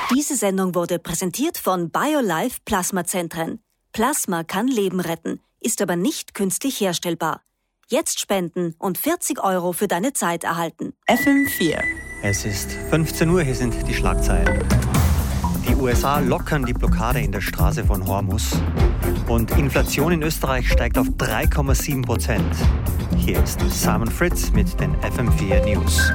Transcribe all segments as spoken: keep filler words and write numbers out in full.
Diese Sendung wurde präsentiert von BioLife Plasmazentren. Plasma kann Leben retten, ist aber nicht künstlich herstellbar. Jetzt spenden und vierzig Euro für deine Zeit erhalten. F M vier. Es ist fünfzehn Uhr, hier sind die Schlagzeilen. Die U S A lockern die Blockade in der Straße von Hormuz. Und Inflation in Österreich steigt auf drei Komma sieben Prozent. Hier ist Simon Fritz mit den F M vier News.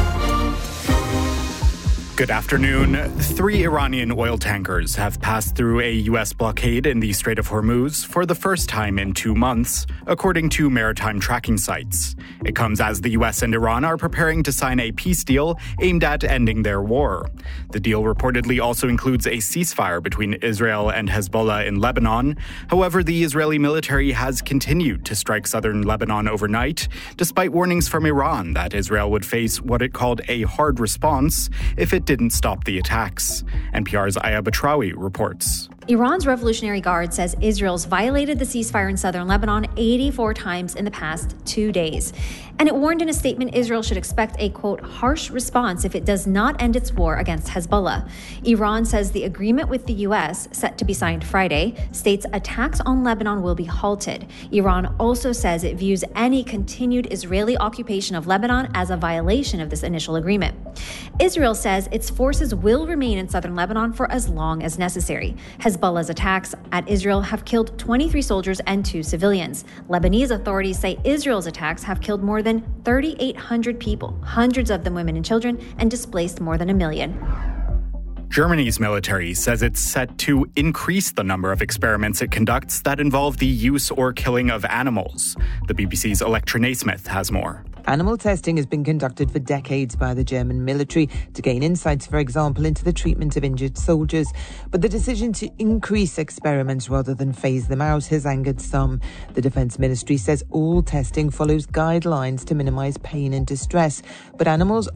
Good afternoon. Three Iranian oil tankers have passed through a U S blockade in the Strait of Hormuz for the first time in two months, according to maritime tracking sites. It comes as the U S and Iran are preparing to sign a peace deal aimed at ending their war. The deal reportedly also includes a ceasefire between Israel and Hezbollah in Lebanon. However, the Israeli military has continued to strike southern Lebanon overnight, despite warnings from Iran that Israel would face what it called a hard response if it didn't stop the attacks. N P R's Aya Batrawi reports. Iran's Revolutionary Guard says Israel's violated the ceasefire in southern Lebanon eighty-four times in the past two days. And it warned in a statement Israel should expect a, quote, harsh response if it does not end its war against Hezbollah. Iran says the agreement with the U S, set to be signed Friday, states attacks on Lebanon will be halted. Iran also says it views any continued Israeli occupation of Lebanon as a violation of this initial agreement. Israel says its forces will remain in southern Lebanon for as long as necessary. Hezbollah's attacks at Israel have killed twenty-three soldiers and two civilians. Lebanese authorities say Israel's attacks have killed more than thirty-eight hundred people, hundreds of them women and children, and displaced more than a million. Germany's military says it's set to increase the number of experiments it conducts that involve the use or killing of animals. The B B C's Electra Naismith has more. Animal testing has been conducted for decades by the German military to gain insights, for example, into the treatment of injured soldiers. But the decision to increase experiments rather than phase them out has angered some. The Defence Ministry says all testing follows guidelines to minimise pain and distress, but animals